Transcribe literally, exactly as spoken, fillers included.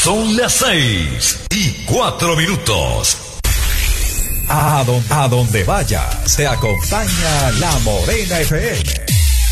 Son las seis y cuatro minutos. A, don, a donde vaya, se acompaña La Morena F M.